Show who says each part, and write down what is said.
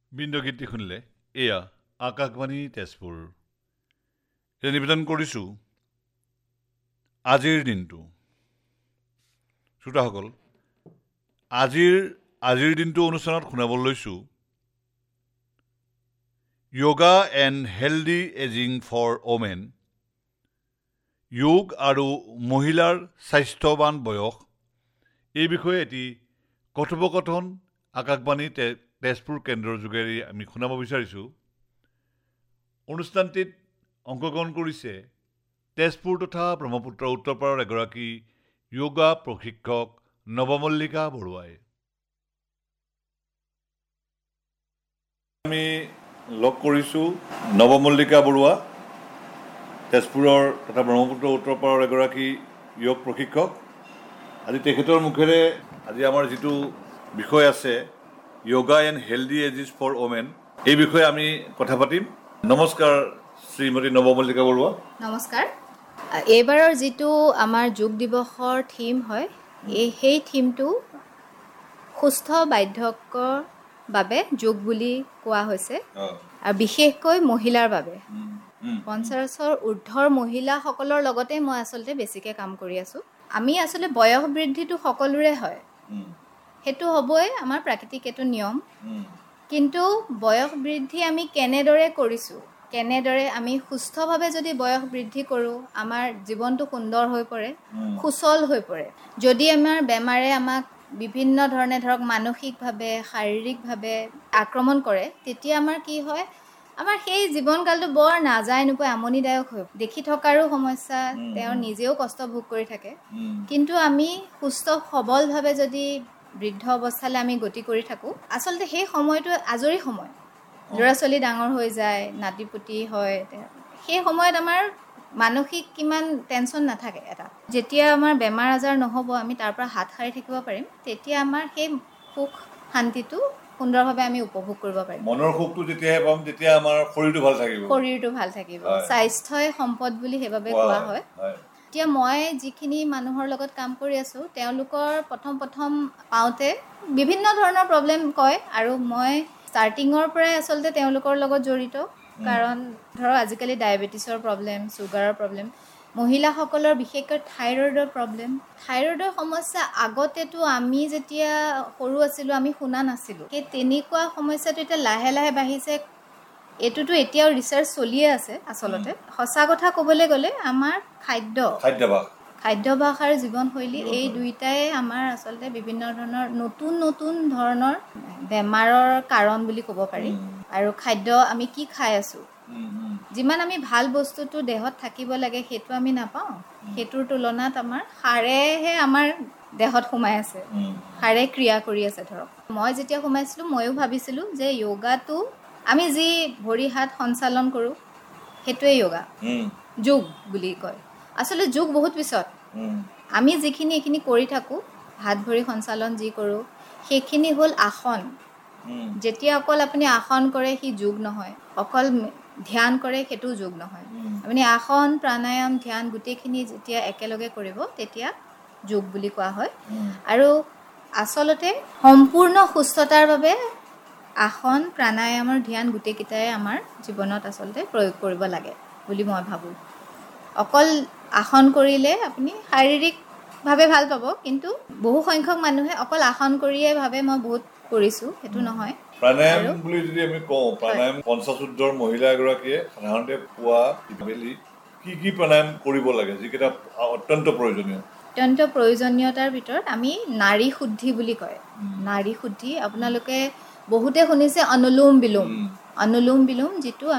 Speaker 1: বিন্দগীতি শুনিলে এয়া আকাশবাণী তেজপুৰ এতিয়া নিবেদন কৰিছোঁ আজিৰ দিনটো শ্ৰোতাসকল আজিৰ দিনটো অনুষ্ঠানত শুনাবলৈ লৈছোঁ yoga and healthy ageing for women যোগ আৰু মহিলাৰ স্বাস্থ্যৱান বয়স এই বিষয়ে এটি কথোপকথন আকাশবাণী তেজপুৰ কেন্দ্ৰৰ যোগেৰে আমি শুনাব বিচাৰিছোঁ অনুষ্ঠানটিত অংশগ্ৰহণ কৰিছে তেজপুৰ তথা ব্ৰহ্মপুত্ৰ উত্তৰপাৰৰ এগৰাকী য়োগা প্ৰশিক্ষক নৱমল্লিকা বৰুৱাই আমি লগ কৰিছোঁ নৱমল্লিকা বৰুৱা তেজপুৰৰ তথা ব্ৰহ্মপুত্ৰ উত্তৰপাৰৰ এগৰাকী যোগ প্ৰশিক্ষক আজি তেখেতৰ মুখেৰে আজি আমাৰ যিটো বিষয় আছে yoga and healthy এজিজ for women এই বিষয়ে আমি কথা পাতিম নমস্কাৰ শ্ৰীমতী নৱমল্লিকা বৰুৱা
Speaker 2: নমস্কাৰ এইবাৰৰ যিটো আমাৰ যোগ দিৱসৰ থিম হয় সেই থিমটো সুস্থ বাৰ্ধক্যৰ বাবে যোগ বুলি কোৱা হৈছে আৰু বিশেষকৈ মহিলাৰ বাবে 50ৰ ঊৰ্ধ্বৰ মহিলাসকলৰ লগতে মই আচলতে বেছিকৈ কাম কৰি আছোঁ আমি আচলতে বয়স বৃদ্ধিটো সকলোৰে হয় সেইটো হ'বই আমাৰ প্ৰাকৃতিক এইটো নিয়ম কিন্তু বয়স বৃদ্ধি আমি কেনেদৰে কৰিছোঁ কেনেদৰে আমি সুস্থভাৱে যদি বয়স বৃদ্ধি কৰোঁ আমাৰ জীৱনটো সুন্দৰ হৈ পৰে সুচল হৈ পৰে যদি আমাৰ বেমাৰে আমাক বিভিন্ন ধৰণে ধৰক মানসিকভাৱে শাৰীৰিকভাৱে আক্ৰমণ কৰে তেতিয়া আমাৰ কি হয় আমাৰ সেই জীৱনকালটো বৰ নাযায় নোপোৱা আমনিদায়ক হৈ দেখি থকাৰো সমস্যা তেওঁ নিজেও কষ্ট ভোগ কৰি থাকে কিন্তু আমি সুস্থ সবলভাৱে যদি বৃদ্ধ অৱস্থালৈ আমি গতি কৰি থাকোঁ আচলতে সেই সময়টো আজৰি সময় ল'ৰা ছোৱালী ডাঙৰ হৈ যায় নাতিপুতি হয় সেই সময়ত আমাৰ মানসিক কিমান টেনশ্যন নাথাকে এটা যেতিয়া আমাৰ বেমাৰ আজাৰ নহ'ব আমি তাৰ পৰা হাত সাৰি থাকিব পাৰিম তেতিয়া আমাৰ সেই সুখ শান্তিটো সুন্দৰভাৱে আমি উপভোগ কৰিব পাৰিম
Speaker 1: মনৰ সুখটো যেতিয়াহে পাম তেতিয়া আমাৰ শৰীৰটো ভাল থাকিব
Speaker 2: স্বাস্থ্যই সম্পদ বুলি সেইবাবে কোৱা হয় এতিয়া মই যিখিনি মানুহৰ লগত কাম কৰি আছোঁ তেওঁলোকৰ প্ৰথম পাওঁতে বিভিন্ন ধৰণৰ প্ৰব্লেম কয় আৰু মই ষ্টাৰ্টিঙৰ পৰাই আচলতে তেওঁলোকৰ লগত জড়িত কাৰণ ধৰক আজিকালি ডায়েবেটিছৰ প্ৰব্লেম চুগাৰৰ প্ৰব্লেম মহিলাসকলৰ বিশেষকৈ থাইৰয়ডৰ সমস্যা আগতেতো আমি যেতিয়া সৰু আছিলোঁ আমি শুনা নাছিলোঁ সেই তেনেকুৱা সমস্যাটো এতিয়া লাহে লাহে বাঢ়িছে এইটোতো এতিয়াও ৰিচাৰ্চ চলিয়ে আছে আচলতে সঁচা কথা ক'বলৈ গ'লে আমাৰ খাদ্যাভ্যাস আৰু জীৱনশৈলী এই দুইটাই আমাৰ আচলতে বিভিন্ন ধৰণৰ নতুন ধৰণৰ বেমাৰৰ কাৰণ বুলি ক'ব পাৰি আৰু খাদ্য আমি কি খাই আছোঁ যিমান আমি ভাল বস্তুটো দেহত থাকিব লাগে সেইটো আমি নাপাওঁ সেইটোৰ তুলনাত আমাৰ সাৰেহে আমাৰ দেহত সোমাই আছে সাৰে ক্ৰিয়া কৰি আছে ধৰক মই যেতিয়া সোমাইছিলোঁ ময়ো ভাবিছিলোঁ যে য়োগাটো আমি যি ভৰি হাত সঞ্চালন কৰোঁ সেইটোৱে য়োগা যোগ বুলি কয় আচলতে যোগ বহুত পিছত আমি যিখিনি এইখিনি কৰি থাকোঁ হাত ভৰি সঞ্চালন যি কৰোঁ সেইখিনি হ'ল আসন যেতিয়া অকল আপুনি আসন কৰে সি যোগ নহয় অকল ধ্যান কৰে সেইটো যোগ নহয় আপুনি আসন প্ৰাণায়াম ধ্যান গোটেইখিনি যেতিয়া একেলগে কৰিব তেতিয়া যোগ বুলি কোৱা হয় আৰু আচলতে সম্পূৰ্ণ সুস্থতাৰ বাবে আসন প্ৰাণায়ামৰ ধ্যান গোটেইকেইটাই আমাৰ জীৱনত আচলতে প্ৰয়োগ কৰিব লাগে বুলি মই ভাবোঁ অকল আসন কৰিলে আপুনি শাৰীৰিকভাৱে ভাল পাব কিন্তু বহু সংখ্যক মানুহে অকল আসন কৰিয়ে ভাবে মই বহুত কৰিছোঁ সেইটো নহয়
Speaker 1: প্ৰাণায়াম বুলি যদি আমি কওঁ প্ৰাণায়াম 50 ঊৰ্ধ্বৰ মহিলা এগৰাকীয়ে সাধাৰণতে পুৱা আবেলি কি প্ৰাণায়াম কৰিব লাগে যিকেইটা অত্যন্ত
Speaker 2: প্ৰয়োজনীয়তাৰ ভিতৰত আমি নাড়ী শুদ্ধি বুলি কয় নাড়ী শুদ্ধি আপোনালোকে বহুতে শুনিছে অনুলোম বিলোম যিটো